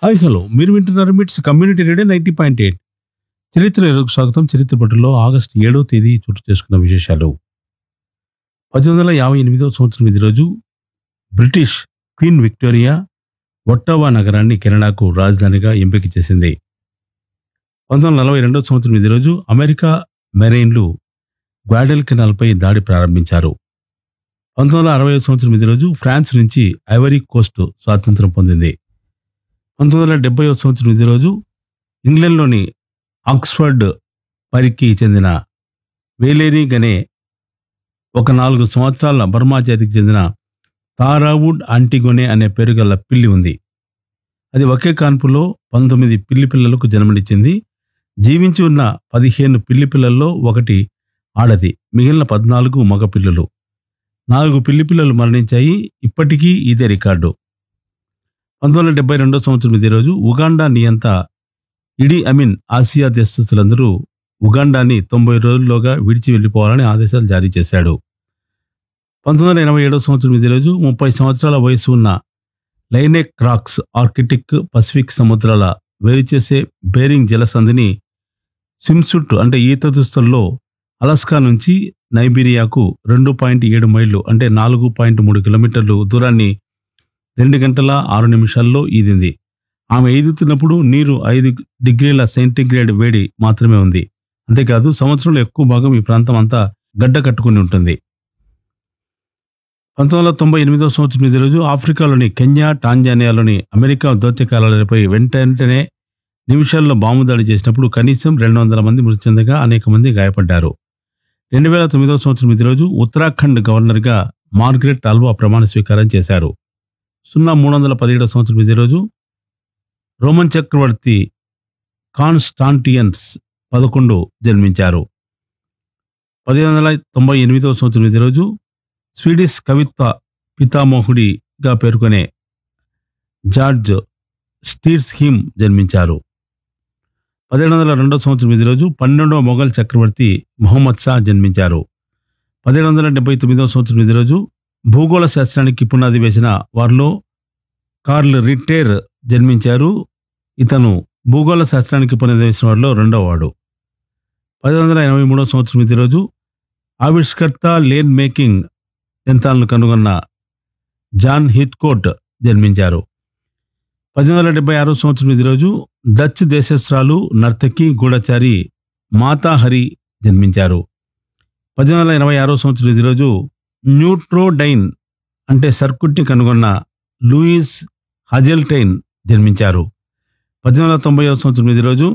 Hi hello మీరు వింటున్నారు మిట్స్ కమ్యూనిటీ రేడియో 90.8. చరిత్ర ఎరుకు స్వాగతం. చరిత్ర పట్టులో ఆగస్టు 7వ తేదీ చోటు చేసుకున్న విశేషాలు. 1858వ సంవత్సరం ఇది రోజు బ్రిటిష్ క్వీన్ విక్టోరియా ఒట్టావా నగరాన్ని కెనడాకు రాజధానిగా ఎంపిక చేసింది. 1942వ సంవత్సరం ఇది రోజు అమెరికా మెరైన్లు గ్వాడెల్ కెనాల్పై దాడి ప్రారంభించారు. 1960వ సంవత్సరం ఇది రోజు ఫ్రాన్స్ నుంచి ఐవరీ కోస్ట్ స్వాతంత్రం పొందింది. 1970వ సంవత్సరం ఇదే రోజు ఇంగ్లాండ్లోని ఆక్స్ఫర్డ్ పరికి చెందిన వేలేరీ గనే ఒక 4 సంవత్సరాల బర్మా జాతికి చెందిన తారావుడ్ ఆంటిగోనే అనే పేరు గల పిల్లి ఉంది. అది ఒకే కాన్పులో 19 పిల్లి పిల్లలకు జన్మనిచ్చింది. జీవించి ఉన్న 15 పిల్లి పిల్లల్లో ఒకటి ఆడది, మిగిలిన 14 మగ పిల్లలు. 4 పిల్లి పిల్లలు మరణించాయి. ఇప్పటికీ ఇదే రికార్డు. 1972వ సంవత్సరం ఇదే రోజు ఉగాండా నియంత ఇడి అమీన్ ఆసియా దేశస్థులందరూ ఉగాండాని 90 రోజుల్లోగా విడిచి వెళ్లిపోవాలని ఆదేశాలు జారీ చేశాడు. 1987వ సంవత్సరం ఇదే రోజు 30 సంవత్సరాల వయసు ఉన్న లైనెక్ క్రాక్స్ ఆర్కిటిక్ పసిఫిక్ సముద్రాల వేరు చేసే బేరింగ్ జలసంధిని స్విమ్సూట్ అంటే ఈత దుస్తుల్లో అలాస్కా నుంచి నైబీరియాకు 2.7 మైళ్ళు అంటే 4.3 కిలోమీటర్లు దూరాన్ని 2 గంటల 6 నిమిషాల్లో ఈదింది. ఆమె ఈదుతున్నప్పుడు నీరు 5 డిగ్రీల సెంటీగ్రేడ్ వేడి మాత్రమే ఉంది. అంతేకాదు సంవత్సరంలో ఎక్కువ భాగం ఈ ప్రాంతం అంతా గడ్డ కట్టుకుని ఉంటుంది. 1998వ సంవత్సరం ఇదే రోజు ఆఫ్రికాలోని కెన్యా, టాంజానియాలోని అమెరికా దౌత్యకాలపై వెంటనే నిమిషాల్లో బాంబు దాడి చేసినప్పుడు కనీసం 200 మంది మృతి చెందగా అనేక మంది గాయపడ్డారు. 2009వ సంవత్సరం ఇదే రోజు ఉత్తరాఖండ్ గవర్నర్గా మార్గరెట్ ఆల్వా ప్రమాణ స్వీకారం చేశారు. 317వ సంవత్సరం ఇదే రోజు రోమన్ చక్రవర్తి కాన్స్టాంటియన్స్ 11 జన్మించారు. 1898వ సంవత్సరం ఇదే రోజు స్వీడిష్ కవిత్వ పితామహుడిగా పేర్కొనే జార్జ్ స్టీర్స్హీమ్ జన్మించారు. 1702వ సంవత్సరం ఇదే రోజు 12వ మొఘల్ చక్రవర్తి మొహమ్మద్ షా జన్మించారు. 1779వ సంవత్సరం ఇదే రోజు భూగోళ శాస్త్రానికి పునాది వేసిన వారిలో కార్ల్ రిట్టేర్ జన్మించారు. ఇతను భూగోళ శాస్త్రానికి పునాది వేసిన వారిలో 2వ వాడు. 1883వ సంవత్సరం ఇదే రోజు ఆవిష్కర్త లేన్ మేకింగ్ యంత్రాలను కనుగొన్న జాన్ హీత్కోట్ జన్మించారు. 1876వ సంవత్సరం ఇదే రోజు డచ్ దేశస్రాలు నర్తకి గూఢచారి మాతాహరి జన్మించారు. 1886వ సంవత్సరం ఇదే రోజు న్యూట్రోడైన్ అంటే సర్క్యూట్ని కనుగొన్న లూయిస్ హజెల్టైన్ జన్మించారు. 1890వ సంవత్సరం ఇదే రోజు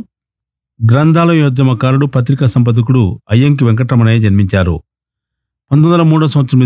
గ్రంథాలయోద్యమకారుడు పత్రికా సంపాదకుడు అయ్యంకి వెంకటరమణయ్య జన్మించారు. 1903వ సంవత్సరం